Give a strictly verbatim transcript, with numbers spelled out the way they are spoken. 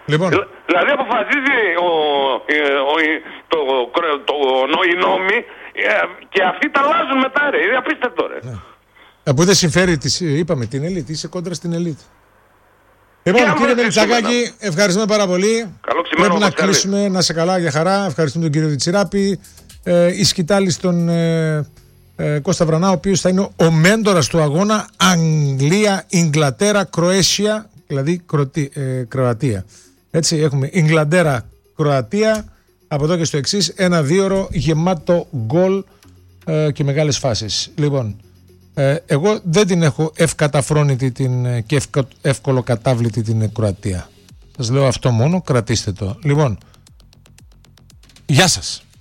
Λοιπόν. Δηλαδή αποφασίζει ο, ο, το, το, το, οι νόμοι και αυτοί τα αλλάζουν μετά, ρε. Είναι απίστευτο, ρε. Ναι. Που δεν συμφέρει, της, είπαμε, την ελίτ. Είσαι κόντρα στην ελίτ. Λοιπόν, κύριε Μελιτσακάκη, ευχαριστούμε πάρα πολύ. Καλό ξημέρο. Πρέπει να κλείσουμε. Να σε καλά, για χαρά. Ευχαριστούμε τον κύριο Διτσιράπη. Ε, η σκητάλη στον ε, ε, Κώστα Βρανά, ο οποίος θα είναι ο μέντορας του αγώνα Αγγλία, Ιγκλατέρα, Κροέσια, δηλαδή Κροατία. Ε, Κροατία. Έτσι, έχουμε Ιγκλαντέρα, Κροατία. Από εδώ και στο εξής, ένα δίωρο γεμάτο γκολ ε, και μεγάλες φάσεις. Λοιπόν, ε, εγώ δεν την έχω ευκαταφρόνητη την, και ευκο, εύκολο-κατάβλητη την Κροατία. Σας λέω αυτό μόνο, κρατήστε το. Λοιπόν, γεια σας.